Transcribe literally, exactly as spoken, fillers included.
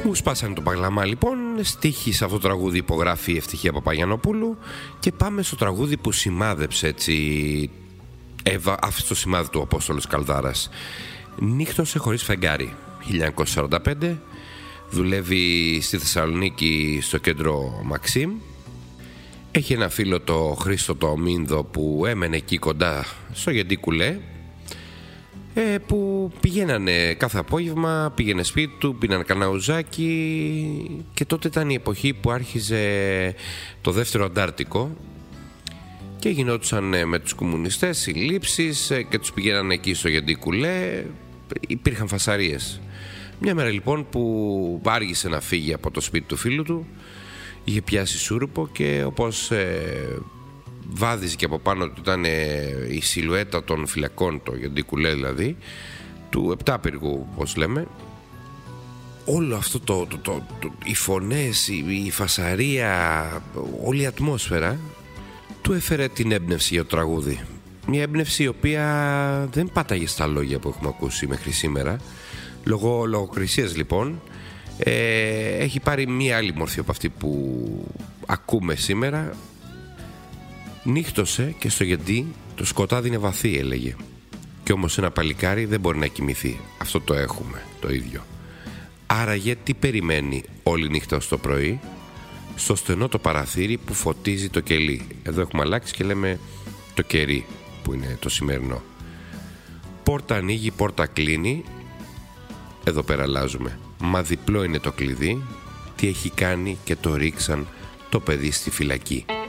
Μου σπάσανε το παγλαμά λοιπόν, στίχη σε αυτό το τραγούδι υπογράφει η Ευτυχία Παπαγιαννοπούλου και πάμε στο τραγούδι που σημάδεψε έτσι Εύα, αυτό το σημάδι του Απόστολος Καλδάρας. Νύχτωσε χωρίς φεγγάρι, χίλια εννιακόσια σαράντα πέντε, δουλεύει στη Θεσσαλονίκη στο κέντρο Μαξίμ. Έχει ένα φίλο, το Χρήστο το Μίνδο, που έμενε εκεί κοντά στο Γεντή Κουλέ, ε, που πηγαίνανε κάθε απόγευμα, πήγαινε σπίτι του, πίνανε κανένα ουζάκι, και τότε ήταν η εποχή που άρχιζε το δεύτερο Αντάρτικο και γινόντουσαν με τους κομμουνιστές συλλήψεις και τους πηγαίνανε εκεί στο Γεντή Κουλέ, υπήρχαν φασαρίες. Μια μέρα λοιπόν που άργησε να φύγει από το σπίτι του φίλου του, είχε πιάσει σούρουπο και όπως ε, βάδιζε και από πάνω του ήταν ε, η σιλουέτα των φυλακών, το Γεντή Κουλέ δηλαδή, του επτάπυργου όπως λέμε, όλο αυτό το, το, το, το οι φωνές, η, η φασαρία, όλη η ατμόσφαιρα του έφερε την έμπνευση για το τραγούδι. Μια έμπνευση η οποία δεν πάταγε στα λόγια που έχουμε ακούσει μέχρι σήμερα. Λόγω λογοκρισίας λοιπόν ε, έχει πάρει μια άλλη μορφή από αυτή που ακούμε σήμερα. Νύχτωσε και στο Γεντή το σκοτάδι είναι βαθύ, έλεγε. Κι όμως ένα παλικάρι δεν μπορεί να κοιμηθεί. Αυτό το έχουμε το ίδιο. Άραγε τι περιμένει όλη νύχτα ως το πρωί? Στο στενό το παραθύρι που φωτίζει το κελί. Εδώ έχουμε αλλάξει και λέμε το κερί, που είναι το σημερινό. Πόρτα ανοίγει, πόρτα κλείνει. Εδώ πέρα αλλάζουμε. Μα διπλό είναι το κλειδί. Τι έχει κάνει και το ρίξαν το παιδί στη φυλακή.